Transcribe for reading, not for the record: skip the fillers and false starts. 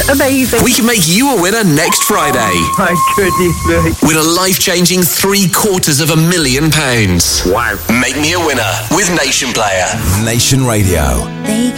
Amazing. We can make you a winner next Friday. Oh, my goodness me. With a life-changing £750,000. Wow. Make me a winner with Nation Player. Nation Radio. They